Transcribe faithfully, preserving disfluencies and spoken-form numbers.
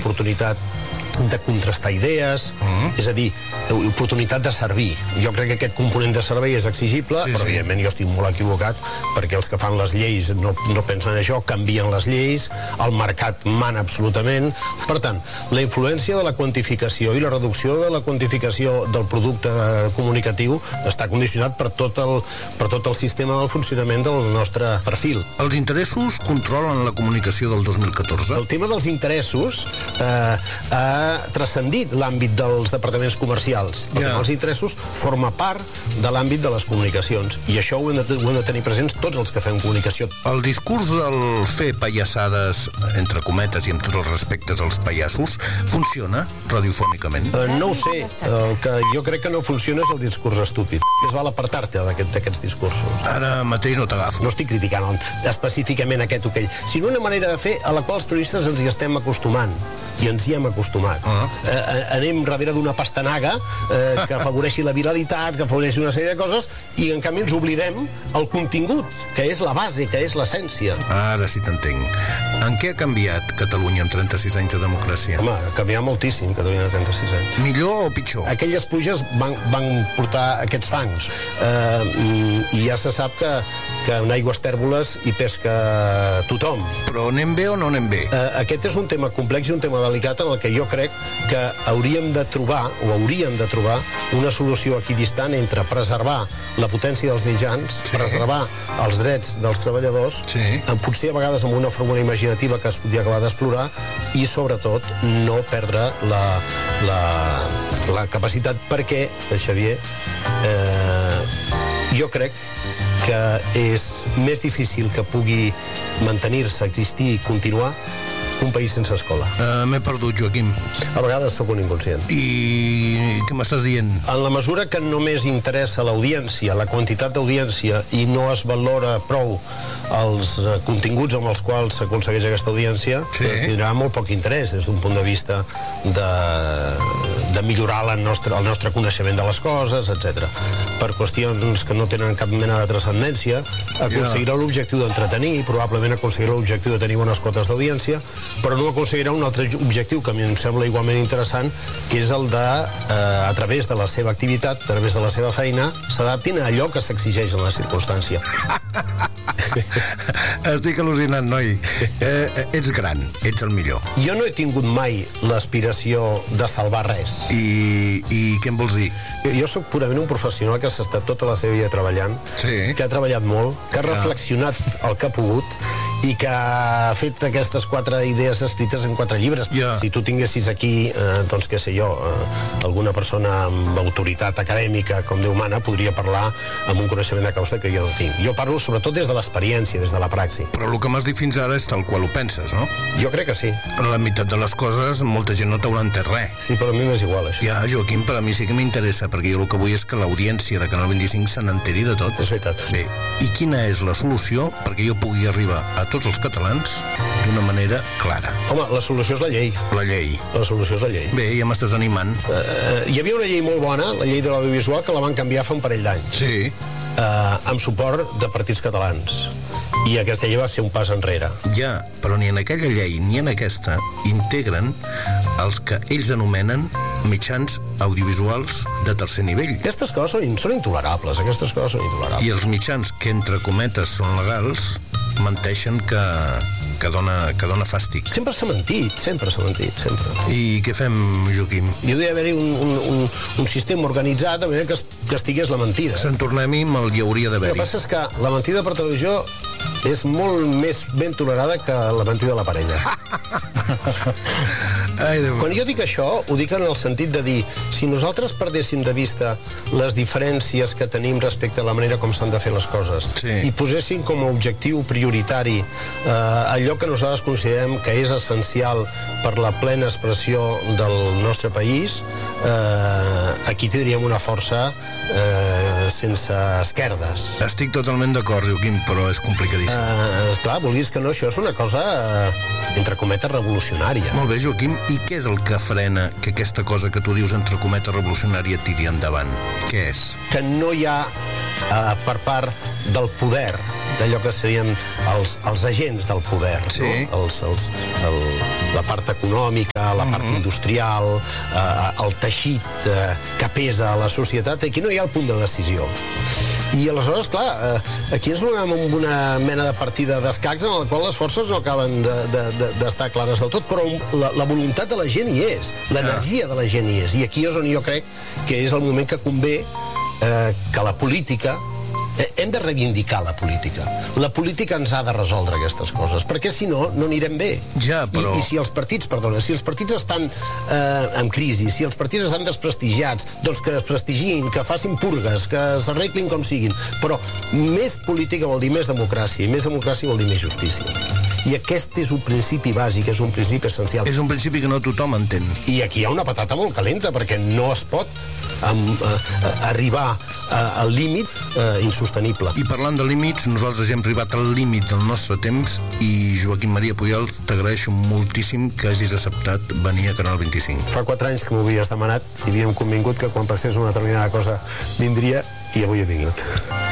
oportunitat de contrastar idees, uh-huh. és a dir, oportunitat de servir. Jo crec que aquest component de servei és exigible, sí, però sí. evidentment jo estic molt equivocat, perquè els que fan les lleis no, no pensen en això, canvien les lleis, el mercat mana absolutament. Per tant, la influència de la quantificació i la reducció de la quantificació del producte comunicatiu està condicionat per tot el, per tot el sistema del funcionament del nostre perfil. Els interessos controlen la comunicació del dos mil catorze? El tema dels interessos eh, ha transcendit l'àmbit dels departaments comercials. El yeah. tema dels interessos forma part de l'àmbit de les comunicacions, i això ho hem, de, ho hem de tenir presents tots els que fem comunicació. El discurs del fer pallassades, entre cometes i amb tots els respectes als pallassos, funciona radiofònicament? Uh, no ho sé. El que jo crec que no funciona és el discurs estúpid. Més val apartar-te d'aquest, d'aquests discursos. Ara mateix no t'agafo. No estic criticant específicament aquest o aquell, sinó una manera de fer a la qual els periodistes ens hi estem acostumant, i ens hi hem acostumat. Uh-huh. eh, anem darrere d'una pastanaga eh, que afavoreixi la viralitat, que afavoreixi una sèrie de coses, i en canvi ens oblidem el contingut, que és la base, que és l'essència. Ara sí t'entenc. En què ha canviat Catalunya en trenta-sis anys de democràcia? Home, ha canviat moltíssim Catalunya en trenta-sis anys. Millor o pitjor? Aquelles pluges van, van portar aquests fangs, eh, i ja se sap que, que en aigües tèrboles hi pesca tothom. Però anem bé o no anem bé? Eh, aquest és un tema complex i un tema delicat en el que jo crec que hauríem de trobar, o hauríem de trobar, una solució equidistant entre preservar la potència dels mitjans, sí. preservar els drets dels treballadors, sí. potser a vegades amb una fórmula imaginativa que es podria acabar d'explorar, i sobretot no perdre la, la, la capacitat, perquè, Xavier, eh, jo crec que és més difícil que pugui mantenir-se, existir i continuar un país sense escola. Uh, M'he perdut, Joaquim. A vegades sóc un inconscient. I què m'estàs dient? En la mesura que només interessa l'audiència, la quantitat d'audiència, i no es valora prou els uh, continguts amb els quals s'aconsegueix aquesta audiència, sí. tindrà molt poc interès des d'un punt de vista de, de millorar la nostra, el nostre coneixement de les coses, etcètera. Per qüestions que no tenen cap mena de transcendència, aconseguirà yeah. l'objectiu d'entretenir, probablement aconseguirà l'objectiu de tenir bones quotes d'audiència, però no aconseguirà un altre objectiu que a mi em sembla igualment interessant, que és el de, eh, a través de la seva activitat, a través de la seva feina, s'adaptin a allò que s'exigeix en la circumstància. Estic al·lucinant, noi. Eh, ets gran, ets el millor. Jo no he tingut mai l'aspiració de salvar res. I, i què em vols dir? Jo sóc purament un professional que s'ha estat tota la seva vida treballant, sí. que ha treballat molt, que ha ja. reflexionat el que ha pogut, i que ha fet aquestes quatre idees escrites en quatre llibres. Ja. Si tu tinguessis aquí, eh, doncs què sé jo, eh, alguna persona amb autoritat acadèmica, com Déu mana, podria parlar amb un coneixement de causa que jo no tinc. Jo parlo sobretot des de l'experiència, des de la praxi. Però el que m'has dit fins ara és tal qual ho penses, no? Jo crec que sí. En la meitat de les coses, molta gent no t'haurà entès res. Sí, però a mi m'és igual, això. Ja, Joaquim, per a mi sí que m'interessa, perquè jo el que vull és que l'audiència de Canal vint-i-cinc se n'enteri de tot. És veritat. Bé, i quina és la solució perquè jo pugui arribar a tots els catalans d'una manera clara? Home, la solució és la llei. La llei. La solució és la llei. Bé, ja m'estàs animant. Uh, uh, hi havia una llei molt bona, la llei de l'audiovisual, que la van canviar fa un parell d'anys. Sí. Uh, amb suport de partits catalans. I aquesta llei va ser un pas enrere. Ja, però ni en aquella llei ni en aquesta integren els que ells anomenen mitjans audiovisuals de tercer nivell. Aquestes coses són, són intolerables, aquestes coses són intolerables. I els mitjans que, entre cometes, són legals, menteixen que, que, dona, que dona fàstic. Sempre s'ha mentit, sempre s'ha mentit, sempre. I què fem, Joaquim? Hi hauria d'haver-hi un, un, un, un sistema organitzat de manera que, es, que estigués la mentida. Sant Tornem-hi me'l hi hauria d'haver-hi. El que passa és que la mentida per televisió és molt més ben tolerada que la mentida de la parella. Ai, quan jo dic això, ho dic en el sentit de dir, si nosaltres perdéssim de vista les diferències que tenim respecte a la manera com s'han de fer les coses, sí. i poséssim com a objectiu prioritari eh, allò que nosaltres considerem que és essencial per la plena expressió del nostre país, eh, aquí tindríem una força eh, sense esquerdes. Estic totalment d'acord, Joaquim, però és complicadíssim. Eh, clar, vulguis que no, això és una cosa, eh, entre cometes, revolucionària. Molt bé, Joaquim, i què és el que frena que aquesta cosa que tu dius entre cometes revolucionària tiri endavant? Què és? Que no hi ha eh, per part del poder, d'allò que serien els, els agents del poder, sí. no? els, els, el, la part econòmica, la part uh-huh. industrial, eh, el teixit eh, que pesa a la societat. Aquí no hi ha el punt de decisió. I aleshores, clar, eh, aquí ens trobem amb una mena de partida d'escacs en la qual les forces no acaben d'estar de, de, de clares del tot, però la, la voluntat de la gent hi és, l'energia de la gent hi és, i aquí és on jo crec que és el moment que convé eh, que la política eh, hem de reivindicar la política. La política ens ha de resoldre aquestes coses, perquè si no, no anirem bé. Ja, però... I, i si els partits, perdona, si els partits estan eh, en crisi, si els partits estan desprestigiats, doncs que es prestigin, que facin purgues, que s'arreglin com siguin, però més política vol dir més democràcia, i més democràcia vol dir més justícia. I aquest és un principi bàsic, és un principi essencial. És un principi que no tothom entén. I aquí hi ha una patata molt calenta, perquè no es pot amb, eh, arribar eh, al límit eh, insostenible. I parlant de límits, nosaltres ja hem arribat al límit del nostre temps i Joaquim Maria Pujol, t'agraeixo moltíssim que hagis acceptat venir a Canal vint-i-cinc. Fa quatre anys que m'ho havies demanat i havíem convingut que quan passés una determinada cosa vindria i avui he vingut.